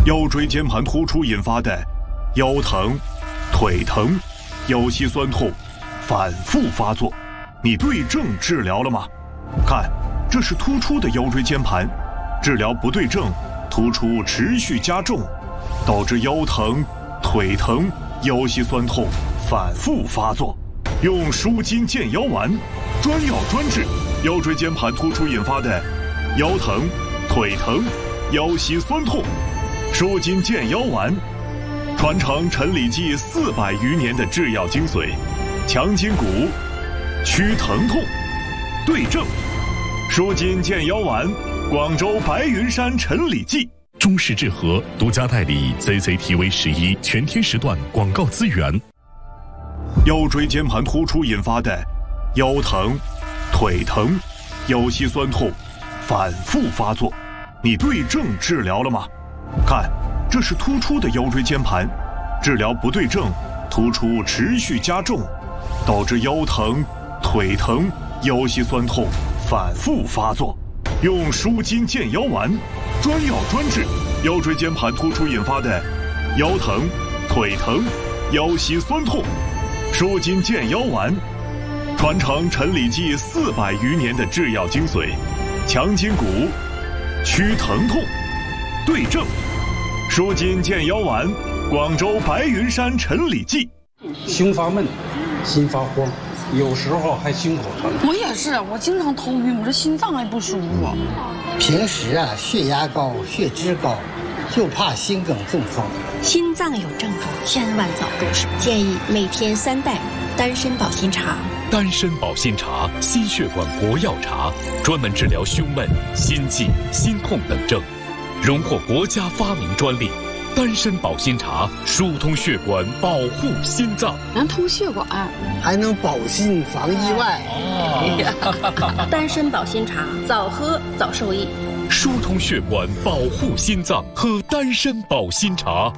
腰椎间盘突出引发的腰疼、腿疼、腰膝酸痛反复发作，你对症治疗了吗？看，这是突出的腰椎间盘，治疗不对症，突出持续加重，导致腰疼、腿疼、腰膝酸痛反复发作。用舒筋健腰丸，专药专治腰椎间盘突出引发的腰疼、腿疼、腰膝酸痛。舒筋健腰丸，传承陈李济400余年的制药精髓，强筋骨，祛疼痛，对症。舒筋健腰丸，广州白云山陈李济。 中式治和独家代理 CCTV11全天时段广告资源。 腰椎间盘突出引发的腰疼、腿疼、腰膝酸痛反复发作，你对症治疗了吗？看，这是突出的腰椎间盘，治疗不对症，突出持续加重，导致腰疼、腿疼、腰膝酸痛反复发作。用舒筋健腰丸，专药专治腰椎间盘突出引发的腰疼、腿疼、腰膝酸痛。舒筋健腰丸，传承陈李济400余年的制药精髓，强筋骨，祛疼痛，对症。舒筋健腰丸，广州白云山陈李济。 胸发闷，心发慌，有时候还心口疼。 我也是，我经常头晕，我这心脏还不舒服。 平时血压高、血脂高，就怕心梗中风。 心脏有症状，千万早入手。建议每天3袋丹参保心茶。 丹参保心茶，心血管国药茶，专门治疗胸闷、心悸、心痛等症，荣获国家发明专利。丹参保心茶疏通血管，保护心脏， 能通血管， 还能保心防意外。 丹参保心茶，早喝早受益。 疏通血管，保护心脏，喝丹参保心茶。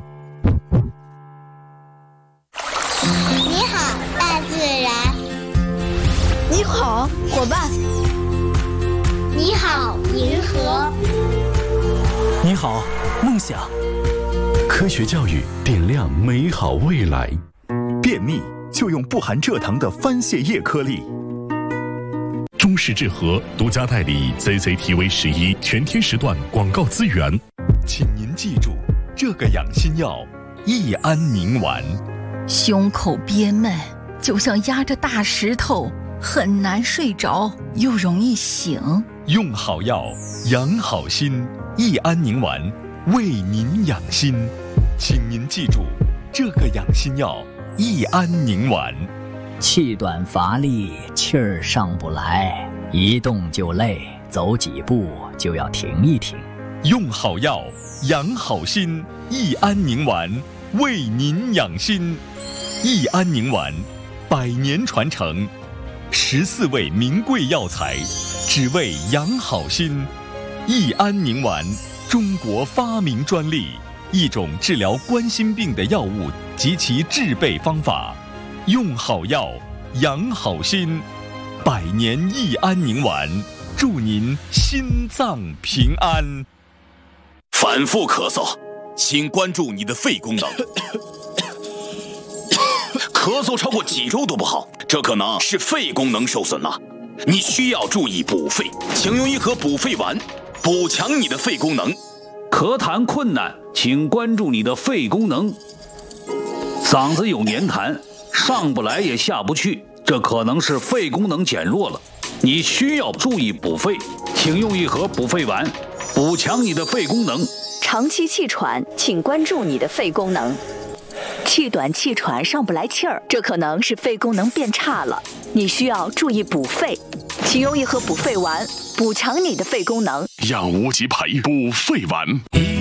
你好，大自然。 你好，伙伴。 你好，银河。 你好，梦想。 科学教育点亮美好未来。 便秘就用不含蔗糖的番泻叶颗粒。 中式治和独家代理 CCTV11全天时段广告资源。 请您记住这个养心药：益安宁丸。 胸口憋闷，就像压着大石头，很难睡着，又容易醒。 用好药，养好心。益安宁丸，为您养心。请您记住这个养心药：益安宁丸。 气短乏力，气儿上不来，一动就累，走几步就要停一停。 用好药，养好心。益安宁丸，为您养心。益安宁丸，100年传承，14味名贵药材，只为养好心。益安宁丸，中国发明专利，一种治疗冠心病的药物及其制备方法。用好药，养好心，100年益安宁丸，祝您心脏平安。 反复咳嗽，请关注你的肺功能。咳嗽超过几周都不好，这可能是肺功能受损了，你需要注意补肺，请用一盒补肺丸，补强你的肺功能。 咳痰困难，请关注你的肺功能。嗓子有黏痰，上不来也下不去，这可能是肺功能减弱了，你需要注意补肺，请用一盒补肺丸，补强你的肺功能。 长期气喘，请关注你的肺功能。气短气喘上不来气儿，这可能是肺功能变差了，你需要注意补肺，请用一盒补肺丸，补强你的肺功能。 养无极培补肺丸。